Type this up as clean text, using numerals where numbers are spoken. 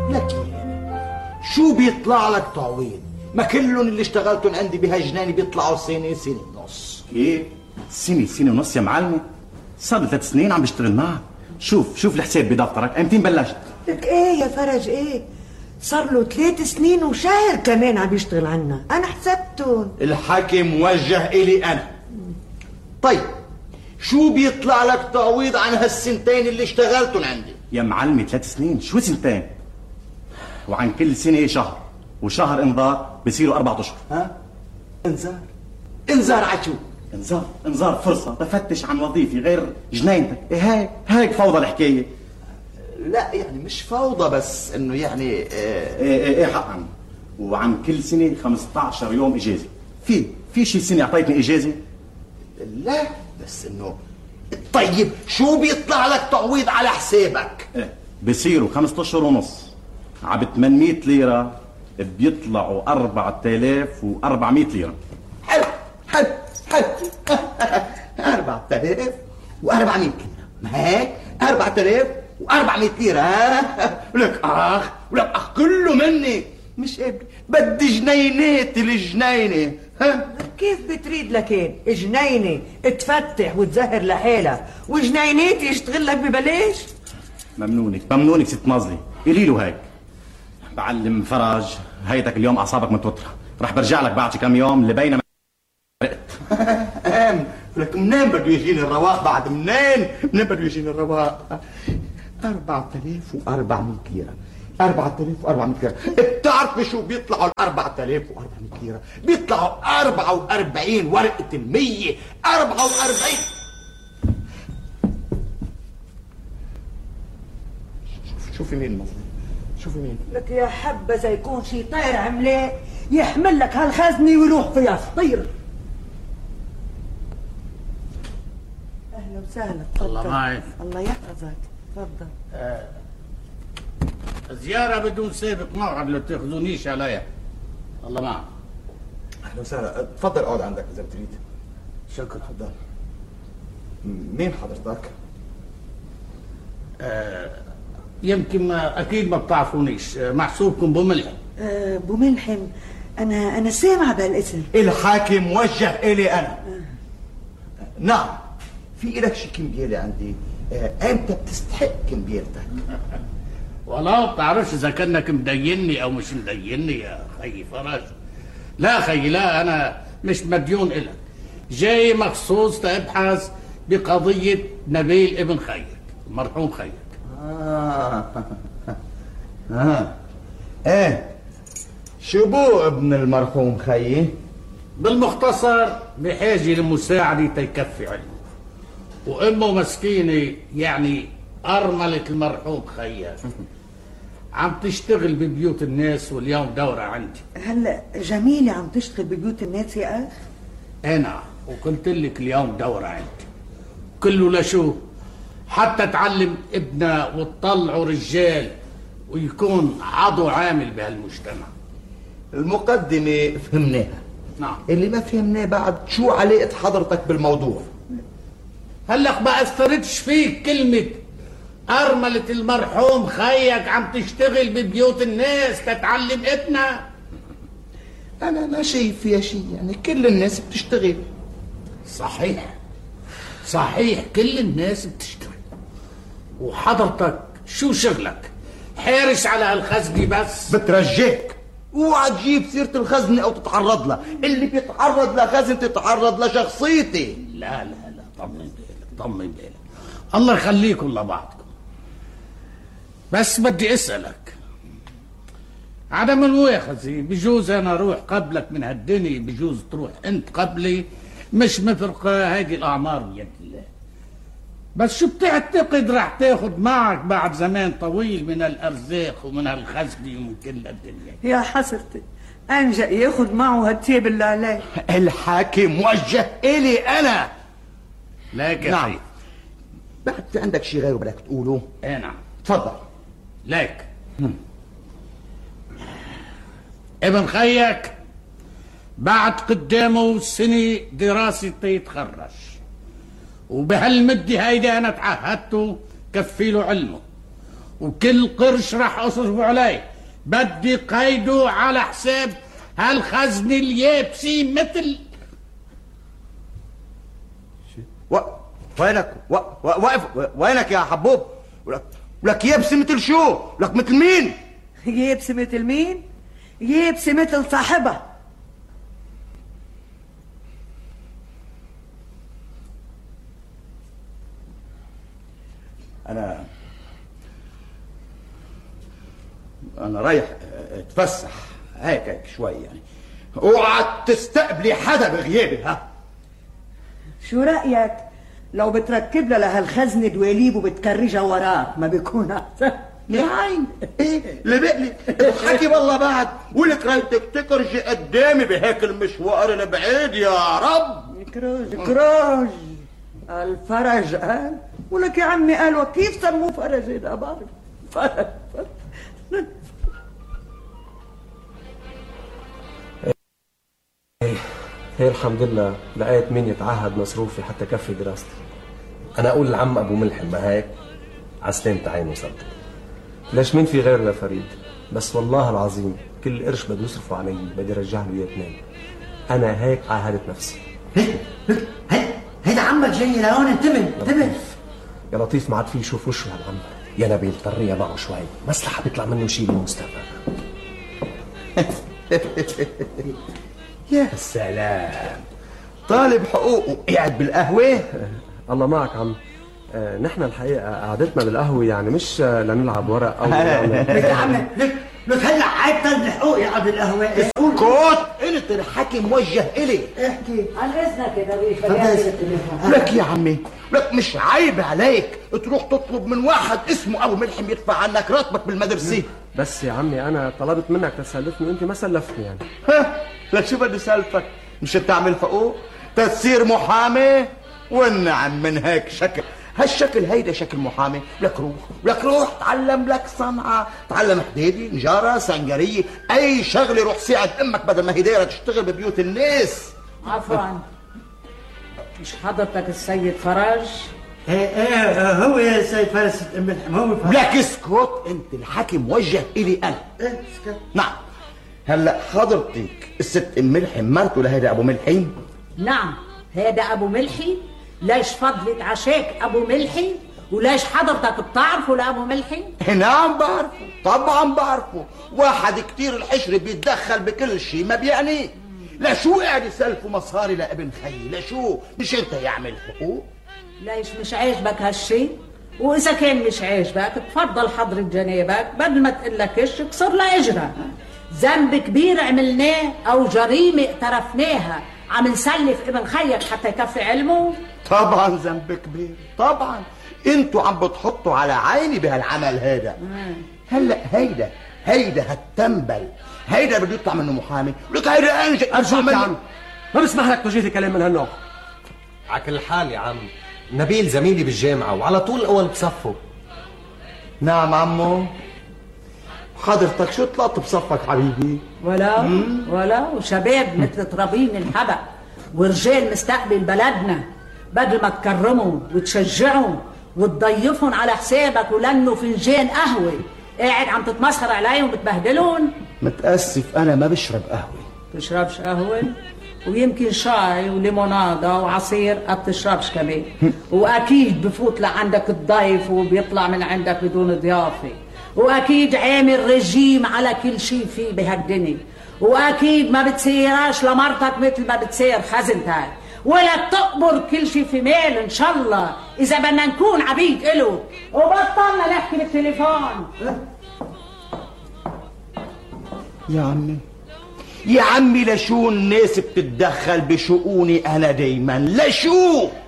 لكن شو بيطلع لك تعويض؟ ما كلهم اللي اشتغلتن عندي بهالجناني بيطلعوا سنة سنة ونص. كيف؟ سنة ونص يا معلمة؟ صار لي 3 سنين عم بشتغل معك. شوف الحساب بدفترك، امتين بلشت؟ لك ايه يا فرج ايه؟ صار له 3 سنين وشهر كمان عم يشتغل عنا، انا حسبتهم. الحكي موجه الي انا. طيب شو بيطلع لك تعويض عن هالسنتين اللي اشتغلتن عندي؟ يا معلمة 3 سنين، شو سنتين؟ وعن كل سنة شهر، وشهر انذار بصيروا 4 اشهر. ها؟ انذار عشو؟ انذار فرصة تفتش عن وظيفة غير جنينتك. هيك فوضى الحكاية. لا يعني مش فوضى، بس انه يعني ايه حقا. وعن كل سنة 15 يوم اجازة. في شي سنة اعطيتني اجازة؟ لا بس انه طيب شو بيطلع لك تعويض على حسابك؟ بصيروا 5 اشهر ونص عب 800 ليرة، بيطلعوا 4400 ليرة. حلو 4400 ليرة، ما هيك 4400 ليرة. ولك اخ كله مني، مش ابني، بدي جنينات الجنينة. كيف بتريد لكين جنينة تفتح وتزهر لحالها وجنينات يشتغل لك ببلاش؟ ممنونك ست ناظري، قولي له هيك. بعلم فرج، هيدك اليوم اعصابك متوترة، رح برجع لك بعد كم يوم لبين لك منين بده يجيني الرواق بعد؟ منين بده يجيني الرواق؟ 4400 ليرة، 4400 ليرة. بتعرف شو بيطلعوا ال 4400 ليرة؟ بيطلعوا 44 ورقة ال100. 44. شوفي مين المظلوم، شوفي مين. لك يا حبذا يكون شي طير عملاق يحمل لك هالخزنة ويروح فيها طير. اهلا وسهلا. الله معك. الله يحفظك. تفضل. زيارة بدون سابق موعد، لا تاخذونيش عليها. الله معك. اهلا وسهلا، تفضل اقعد عندك اذا بتريد. شكرا. تفضل. مين حضرتك؟ يمكن اكيد ما بتعرفونيش، محسوبكم بملحم. بملحم؟ انا سامعه بهالاسم. الحاكي موجه الي انا. نعم، في إلك شي كمبيالة عندي. امتى بتستحق كمبيالتك؟ والله بتعرفش اذا كانك مديني او مش مديني يا خي فرج. لا خي لا، انا مش مديون إلك، جاي مخصوص تبحث بقضية نبيل ابن خيك المرحوم خيك. ايه شو بو ابن المرحوم خيي؟ بالمختصر بحاجة لمساعدة تيكفي علمه، وامه مسكينة يعني ارملة المرحوم خيك عم تشتغل ببيوت الناس واليوم دورة عندي. هلا جميلة عم تشتغل ببيوت الناس يا اخ؟ انا وقلت لك اليوم دورة عندي كله لشو؟ حتى تعلم ابنها وتطلعوا رجال ويكون عضو عامل بهالمجتمع. المقدمة فهمناها. نعم. اللي ما فهمناه بعد شو علاقة حضرتك بالموضوع؟ هلق ما اثرتش فيك كلمة أرملة المرحوم خيك عم تشتغل ببيوت الناس تتعلم ابنها؟ أنا ما شايف فيها شيء، يعني كل الناس بتشتغل. صحيح كل الناس بتشتغل، وحضرتك شو شغلك؟ حارس على هالخزنة بس؟ بترجيك اوعى تجيب سيرة الخزنة أو تتعرض لها. اللي بيتعرض لخزنة تتعرض لشخصيتي. لا طمن بالك الله يخليكم لبعضكم. بس بدي اسألك عدم المؤاخذة، بجوز انا اروح قبلك من هالدنيا، بجوز تروح انت قبلي، مش مفرقة هيدي الاعمار بيد الله. بس شو بتعتقد رح تاخد معك بعد زمان طويل من الارزاق ومن هالخزنة ومن كل الدنيا؟ يا حسرتي انجا ياخد معه هالتيب اللي عليه. الحاكم موجه الي انا. لك يا نعم. خي بعد في عندك شيء غيره بدك تقوله؟ ايه نعم. تفضل. لك ابن خيك بعد قدامه سنة دراسة يتخرج، وبهالمدة هيدي انا تعهدته كفي له علمه، وكل قرش راح اصرفه عليه بدي قيده على حساب هالخزن اليابسي مثل وينك واقف وينك يا حبوب؟ ولك يابسي مثل شو؟ ولك مثل مين؟ يابسي مثل مين؟ يابسي مثل صاحبها. أنا رايح اتفسح هيك شوي يعني. اوعى تستقبلي حدا بغيابي. ها شو رأيك لو بتركب لها هالخزنة دواليب وبتكرجها وراك؟ ما بيكون أحسن؟ يا عين ايه اللي بقلي بتحكي والله بعد ولك رايتك تكرجي قدامي بهيك المشوار البعيد يا رب. كراج الفرج قال ولك يا عمي قال وكيف سموه فرج؟ انا بعرف فرج. هي الحمد لله لقيت مين يتعهد مصروفي حتى كفي دراستي. انا اقول لعم ابو ملحم ما هيك عسلامة عينه وصلت. ليش مين في غير لفريد؟ بس والله العظيم كل قرش بده يصرفوا علي بدي ارجع له اياه اثنين. انا هيك عاهدت نفسي. هيدا عمك جاي لهون. انتبه يا لطيف ما عاد في يشوف وشه هالعم. يا نبيل طريه معه شوي مصلحه بيطلع منه شيء بالمستقبل. يا سلام طالب حقوق وقاعد بالقهوة. الله معك عم. نحن الحقيقة قعدتنا بالقهوة يعني مش لنلعب ورق أو لك يا عمي لك هلا عيب طالب الحقوق يقعد بالقهوة. اسكت انت الحكي موجه الي. احكي عن اذنك يا درويش. لك يا عمي لك مش عيب عليك تروح تطلب من واحد اسمه ابو ملحم يدفع عنك راتبك بالمدرسة؟ بس يا عمي أنا طلبت منك تسلفني وأنت ما سلفتني يعني. لك شو بدي سالفك؟ مش تعمل حقوق تصير محامي؟ والنعم من هيك شكل. هالشكل هيدا شكل محامي. لك روح تعلم لك صنعة، تعلم حديدي، نجارة، سنجرية، أي شغلة. روح ساعد أمك بدل ما هي دايرة تشتغل ببيوت الناس. عفوا مش حضرتك السيد فرج؟ ايه هو يا سيد فارس ام ملحم هو فرج. لك اسكت انت الحكي موجه إلي أنا. اسكت. نعم هلا حضرتك الست ام ملحم مرته لهيدا أبو ملحم؟ نعم هذا أبو ملحي. ليش فضلت عشاك أبو ملحي؟ وليش حضرتك بتعرفه لأبو ملحي؟ نعم بعرفه طبعا بعرفه. واحد كتير الحشر بيتدخل بكل شيء ما بيعنيه. لشو قاعد يسلفوا مصاري لابن خيي؟ لشو مش انت يعمل حقوق؟ ليش مش عاجبك هالشي؟ وإذا كان مش عاجبك تفضل حضرة جنابك بدل ما تقلكش اكسر له اجرها. ذنب كبير عملناه أو جريمة اقترفناها عم نسلف ابن خيك حتى يكفي علمه؟ طبعا ذنب كبير طبعا. انتوا عم بتحطوا على عيني بهالعمل هذا. هلا هيدا هالتنبل هيدا بده يطلع منه محامي. لك هيدا انجد. أرجوك يا عم ما بسمح لك توجيه كلام من هالنوع. على كل حال يا عم نبيل زميلي بالجامعة وعلى طول الأول بصفه. نعم عمو. حضرتك شو طلعت بصفك حبيبي؟ ولا وشباب مثل ترابين الحبق ورجال مستقبل بلدنا بدل ما تكرمهم وتشجعهم وتضيفهم على حسابك ولنوا فنجان قهوة قاعد عم تتمسخر عليهم وتبهدلهم. متأسف أنا ما بشرب قهوة. بتشربش قهوة؟ ويمكن شاي وليمونادا وعصير ما بتشربش كمان. وأكيد بفوت لعندك الضيف وبيطلع من عندك بدون ضيافة. واكيد عامل رجيم على كل شيء فيه بهالدنيا. واكيد ما بتسيراش لمرتك مثل ما بتسير خزنتك ولا تقبر كل شيء في مال ان شاء الله اذا بدنا نكون عبيد إله. وبطلنا نحكي بالتليفون. يا عمي لشو الناس بتتدخل بشؤوني انا دايما؟ لشو